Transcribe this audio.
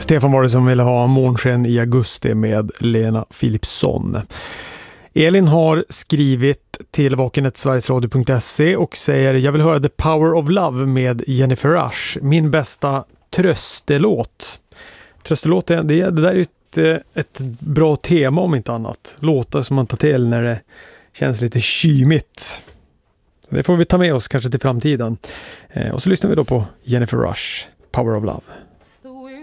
Stefan var det som ville ha Månsken i augusti med Lena Philipsson. Elin har skrivit till vakenet.sverigesradio.se och säger: jag vill höra The Power of Love med Jennifer Rush. Min bästa tröstelåt. Tröstelåt, det där är ett bra tema om inte annat. Låtar som man tar till när det känns lite kymigt. Det får vi ta med oss kanske till framtiden. Och så lyssnar vi då på Jennifer Rush, Power of Love.